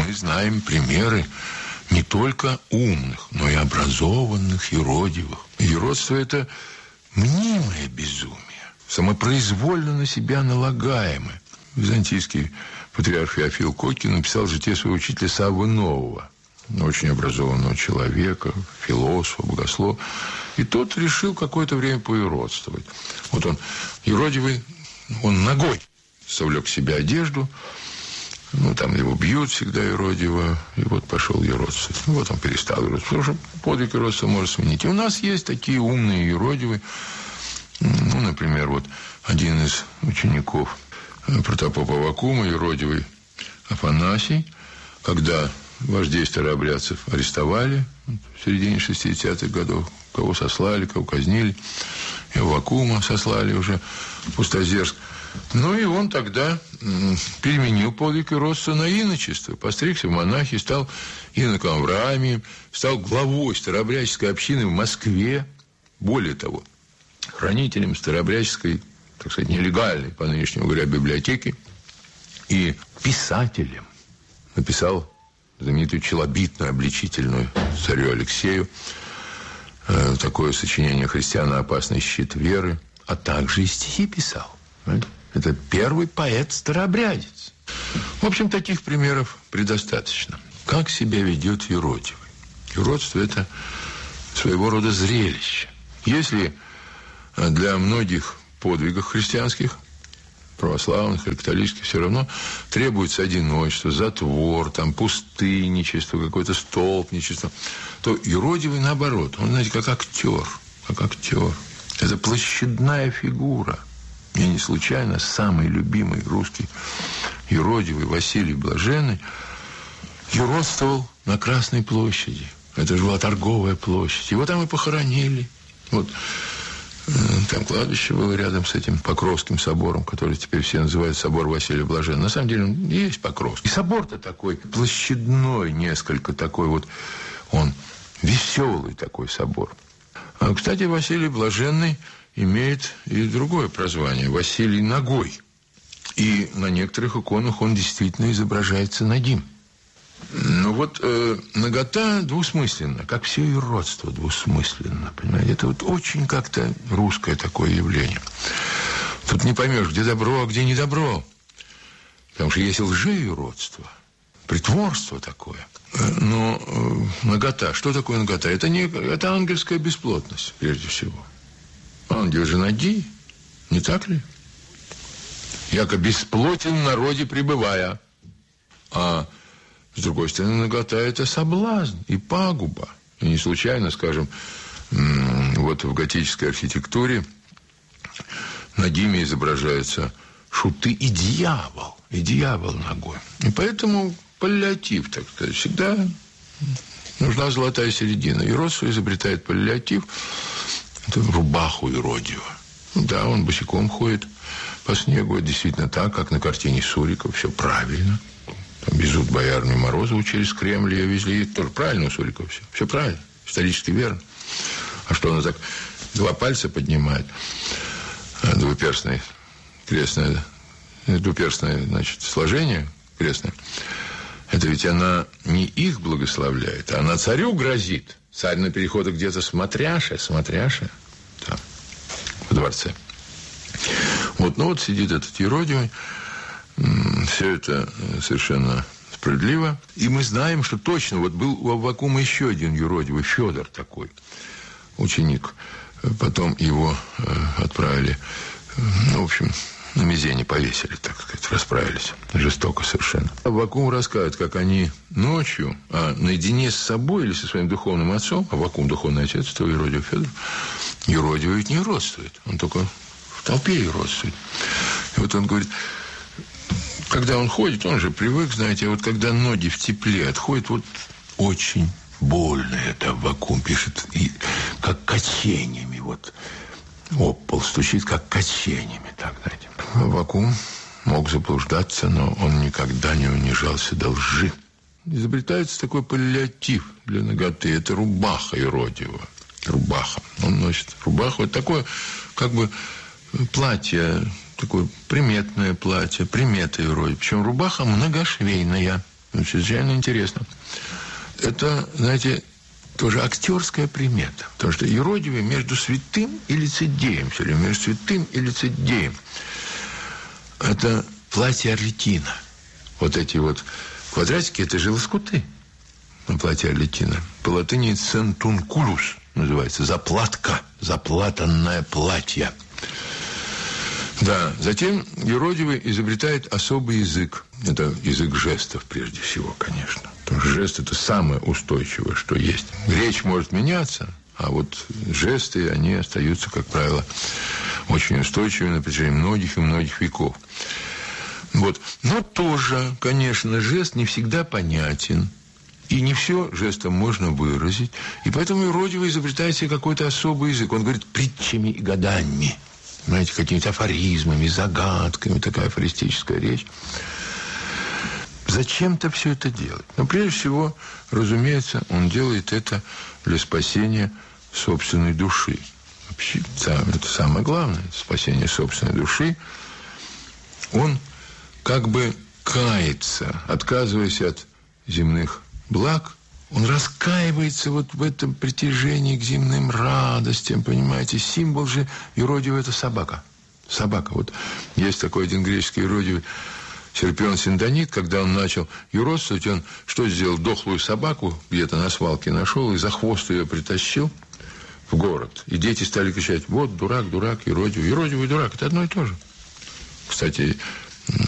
мы знаем примеры не только умных, но и образованных юродивых. Юродство – это мнимое безумие, самопроизвольно на себя налагаемое. Византийский патриарх Феофил Коккин написал житие своего учителя Саввы Нового, очень образованного человека, философа, богослова. И тот решил какое-то время поюродствовать. Вот он, юродивый, он ногой совлек в себя одежду. Ну, там его бьют всегда юродиво. И вот пошел юродствовать. Ну, вот он перестал юродствовать. Потому что подвиг юродства может сменить. И у нас есть такие умные юродивые. Ну, например, вот один из учеников протопопа Аввакума, юродивый Афанасий, когда вождей старообрядцев арестовали в середине 60-х годов, кого сослали, кого казнили, и Аввакума сослали уже в Пустозерск. Ну, и он тогда переменил подвиг юродства на иночество, постригся в монахи, стал иноком Авраамием, стал главой старообрядческой общины в Москве. Более того, хранителем старообрядческой, так сказать, нелегальной, по нынешнему говоря, библиотеки, и писателем. Написал знаменитую челобитную, обличительную царю Алексею, такое сочинение «Христиано-опасный щит веры», а также и стихи писал. Это первый поэт-старообрядец. В общем, таких примеров предостаточно. Как себя ведет юродивый? Юродство – это своего рода зрелище. Если для многих подвигов христианских, православных или католических, все равно требуется одиночество, затвор, там, пустынничество, какое-то столпничество, то юродивый наоборот. Он, знаете, как актер. Это площадная фигура. И не случайно самый любимый русский юродивый Василий Блаженный юродствовал на Красной площади. Это же была торговая площадь. Его там и похоронили. Вот там кладбище было рядом с этим Покровским собором, который теперь все называют собор Василия Блаженного. На самом деле он и есть Покровский. И собор-то такой площадной, несколько такой вот, он веселый такой собор. А, кстати, Василий Блаженный имеет и другое прозвание – Василий Нагой. И на некоторых иконах он действительно изображается нагим. Ну вот нагота двусмысленна, как все юродство двусмысленно, понимаете? Это вот очень как-то русское такое явление. Тут не поймешь, где добро, а где не добро. Потому что есть лжеюродство, притворство такое. Но нагота, что такое нагота? Это ангельская бесплотность, прежде всего. Ангел же ноги, не так ли? Яко бесплотен в народе пребывая. А с другой стороны, нагота – это соблазн и пагуба. И не случайно, скажем, вот в готической архитектуре нагими изображаются шуты и дьявол ногой. И поэтому паллиатив, так сказать, всегда нужна золотая середина. Юродство изобретает паллиатив, это рубаху юродивого. Да, он босиком ходит по снегу, это действительно так, как на картине Сурикова, все правильно. Там везут боярню Морозову через Кремль, ее везли, это тоже правильно у Сурикова все правильно, исторически верно. А что она так два пальца поднимает, двуперстное, значит, сложение крестное, это ведь она не их благословляет, а она царю грозит. Царь на переходах где-то смотряша, там, во дворце. Вот, ну вот сидит этот юродивый. Все это совершенно справедливо. И мы знаем, что точно вот был у Аввакума еще один юродивый, Федор такой, ученик. Потом его отправили, ну, в общем, на мизене повесили, так сказать, расправились. Жестоко совершенно. Аввакум рассказывает, как они ночью, наедине с собой или со своим духовным отцом, Аввакум духовный отец, то юродивый Федор, юродивый ведь не юродствует, он только в толпе юродствует. И вот он говорит, когда он ходит, он же привык, знаете, вот когда ноги в тепле отходят, вот очень больно это Аввакум пишет, и как качениями, вот об пол стучит, как качениями, так, знаете. Аввакум мог заблуждаться, но он никогда не унижался до лжи. Изобретается такой паллиатив для наготы, это рубаха юродивого. Рубаха. Он носит рубаху, это такое, как бы, платье, такое приметное платье, примета юродивого. Причем рубаха многошвейная. чрезвычайно интересно. Это, знаете, тоже актерская примета. Потому что юродивый между святым и лицедеем. Все время между святым и лицедеем. Это платье Арлетина. Вот эти вот квадратики, это же лоскуты на платье Арлетина. По латыни «центункулус» называется. Заплатка, заплатанное платье. Да, затем юродивый изобретает особый язык. Это язык жестов, прежде всего, конечно. Потому что жест – это самое устойчивое, что есть. Речь может меняться, а вот жесты, они остаются, как правило, очень устойчивыми на протяжении многих и многих веков. Вот. Но тоже, конечно, жест не всегда понятен. И не все жестом можно выразить. И поэтому юродивый изобретает себе какой-то особый язык. Он говорит притчами и гаданиями. Знаете, какими-то афоризмами, загадками. Такая афористическая речь. Зачем-то все это делать? Но прежде всего, разумеется, он делает это для спасения собственной души. Вообще, это самое главное. Спасение собственной души. Он как бы кается, отказываясь от земных благ, он раскаивается вот в этом притяжении к земным радостям, понимаете? Символ же юродивого – это собака. Собака. Вот есть такой один греческий юродивый Серпион Синдонит, когда он начал юродствовать, он что сделал? Дохлую собаку где-то на свалке нашел и за хвост ее притащил в город. И дети стали кричать: вот дурак, дурак, юродивый. Юродивый и дурак – это одно и то же. Кстати,